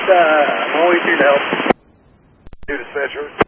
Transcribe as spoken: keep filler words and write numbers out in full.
uh, I'm always here to help. You dispatcher.